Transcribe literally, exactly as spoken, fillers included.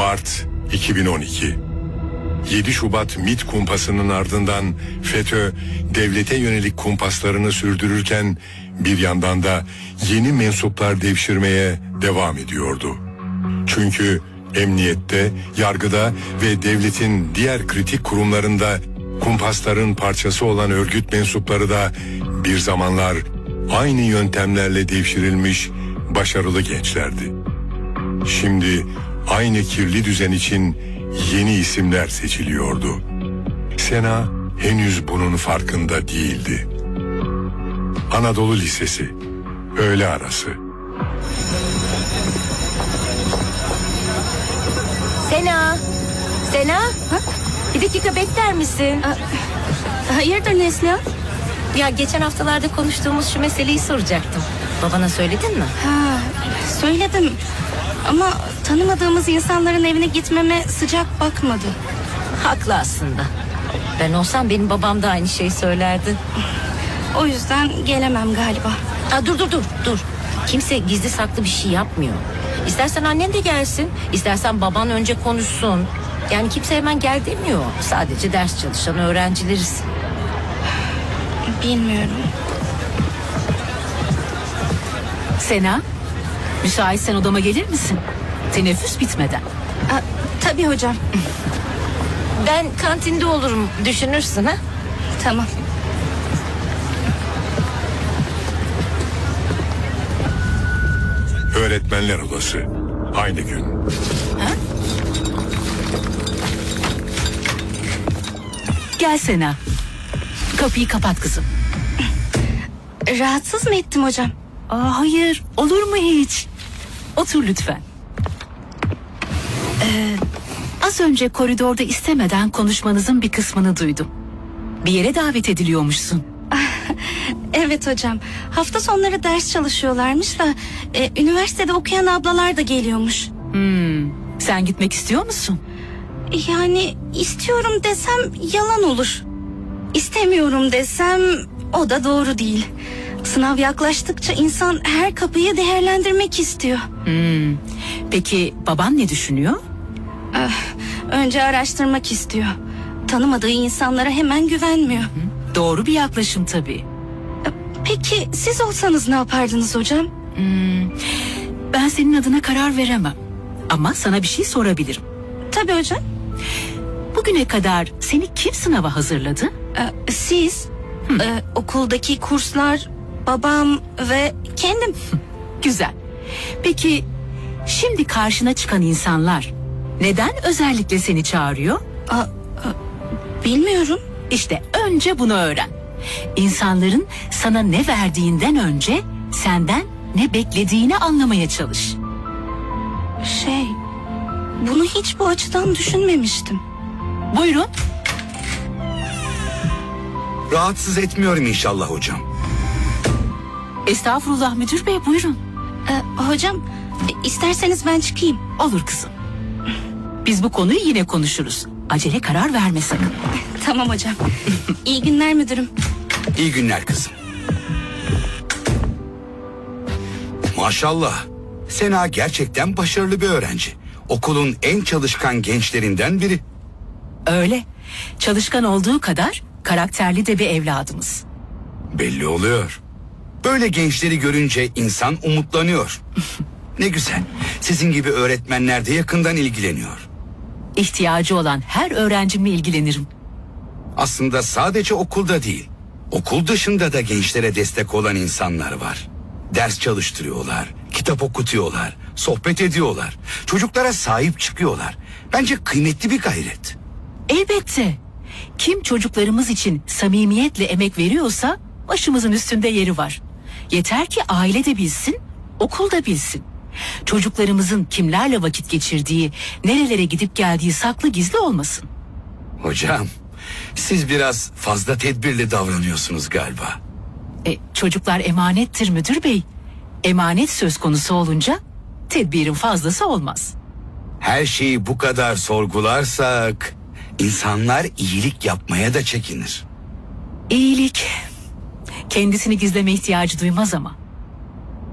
Mart iki bin on iki. yedi Şubat MİT kumpasının ardından FETÖ devlete yönelik kumpaslarını sürdürürken bir yandan da yeni mensuplar devşirmeye devam ediyordu. Çünkü emniyette, yargıda ve devletin diğer kritik kurumlarında kumpasların parçası olan örgüt mensupları da bir zamanlar aynı yöntemlerle devşirilmiş başarılı gençlerdi. Şimdi aynı kirli düzen için yeni isimler seçiliyordu. Sena henüz bunun farkında değildi. Anadolu Lisesi, öğle arası. Sena, Sena, ha? Bir dakika bekler misin? A Hayırdır Neslihan? Ya geçen haftalarda konuştuğumuz şu meseleyi soracaktım. Babana söyledin mi? Ha, söyledim. Ama tanımadığımız insanların evine gitmeme sıcak bakmadı. Haklı aslında. Ben olsam benim babam da aynı şeyi söylerdi. O yüzden gelemem galiba. Aa, dur dur dur dur. Kimse gizli saklı bir şey yapmıyor. İstersen annen de gelsin, istersen baban önce konuşsun. Yani kimse hemen gel demiyor. Sadece ders çalışan öğrencileriz. Bilmiyorum. Sena, müsaitsen odama gelir misin? Teneffüs bitmeden. A, tabii hocam. Ben kantinde olurum, düşünürsün ha? Tamam. Öğretmenler odası, aynı gün. Ha? Gel Sena. Kapıyı kapat kızım. Rahatsız mı ettim hocam? Aa, hayır, olur mu hiç? Otur lütfen. Ee, az önce koridorda istemeden konuşmanızın bir kısmını duydum. Bir yere davet ediliyormuşsun. Evet hocam. Hafta sonları ders çalışıyorlarmış da e, üniversitede okuyan ablalar da geliyormuş. Hmm, sen gitmek istiyor musun? Yani istiyorum desem yalan olur. İstemiyorum desem o da doğru değil. Sınav yaklaştıkça insan her kapıyı değerlendirmek istiyor. Hmm, peki baban ne düşünüyor? Ah, önce araştırmak istiyor. Tanımadığı insanlara hemen güvenmiyor. Hı, doğru bir yaklaşım tabii. Peki siz olsanız ne yapardınız hocam? Hmm, ben senin adına karar veremem. Ama sana bir şey sorabilirim. Tabii hocam. Bugüne kadar seni kim sınava hazırladı? Ee, siz, e, okuldaki kurslar, babam ve kendim. Güzel. Peki şimdi karşına çıkan insanlar neden özellikle seni çağırıyor? A, a, bilmiyorum. İşte önce bunu öğren. İnsanların sana ne verdiğinden önce senden ne beklediğini anlamaya çalış. Şey, bunu hiç bu açıdan düşünmemiştim. Buyurun. Rahatsız etmiyorum inşallah hocam. Estağfurullah müdür bey, buyurun. Ee, hocam, e, isterseniz ben çıkayım. Olur kızım. Biz bu konuyu yine konuşuruz. Acele karar verme sakın. Tamam hocam. İyi günler müdürüm. İyi günler kızım. Maşallah. Sena gerçekten başarılı bir öğrenci. Okulun en çalışkan gençlerinden biri. Öyle. Çalışkan olduğu kadar karakterli de bir evladımız. Belli oluyor. Böyle gençleri görünce insan umutlanıyor. Ne güzel. Sizin gibi öğretmenler de yakından ilgileniyor. İhtiyacı olan her öğrencimle ilgilenirim. Aslında sadece okulda değil, okul dışında da gençlere destek olan insanlar var. Ders çalıştırıyorlar, kitap okutuyorlar, sohbet ediyorlar. Çocuklara sahip çıkıyorlar. Bence kıymetli bir gayret. Elbette. Kim çocuklarımız için samimiyetle emek veriyorsa başımızın üstünde yeri var. Yeter ki aile de bilsin, okul da bilsin. Çocuklarımızın kimlerle vakit geçirdiği, nerelere gidip geldiği saklı gizli olmasın. Hocam, siz biraz fazla tedbirli davranıyorsunuz galiba. E, çocuklar emanettir müdür bey. Emanet söz konusu olunca tedbirin fazlası olmaz. Her şeyi bu kadar sorgularsak insanlar iyilik yapmaya da çekinir. İyilik kendisini gizleme ihtiyacı duymaz ama